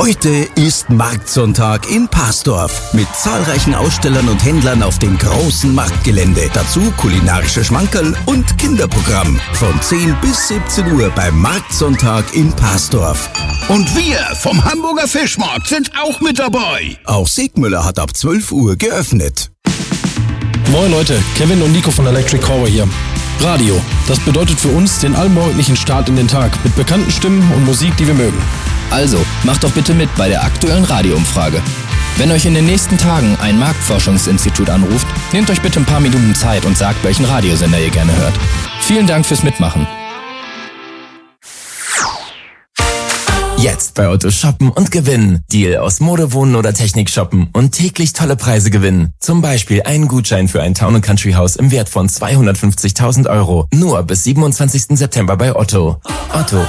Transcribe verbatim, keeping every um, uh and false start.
Heute ist Marktsonntag in Parsdorf mit zahlreichen Ausstellern und Händlern auf dem großen Marktgelände. Dazu kulinarische Schmankerl und Kinderprogramm von zehn bis siebzehn Uhr beim Marktsonntag in Parsdorf. Und wir vom Hamburger Fischmarkt sind auch mit dabei. Auch Segmüller hat ab zwölf Uhr geöffnet. Moin Leute, Kevin und Nico von Electric Cowboy hier. Radio, das bedeutet für uns den allmorgendlichen Start in den Tag mit bekannten Stimmen und Musik, die wir mögen. Also, macht doch bitte mit bei der aktuellen Radioumfrage. Wenn euch in den nächsten Tagen ein Marktforschungsinstitut anruft, nehmt euch bitte ein paar Minuten Zeit und sagt, welchen Radiosender ihr gerne hört. Vielen Dank fürs Mitmachen. Jetzt bei Otto shoppen und gewinnen. Deal aus Mode, Wohnen oder Technik shoppen und täglich tolle Preise gewinnen. Zum Beispiel einen Gutschein für ein Town and Country Haus im Wert von zweihundertfünfzigtausend Euro. Nur bis siebenundzwanzigsten September bei Otto. Otto,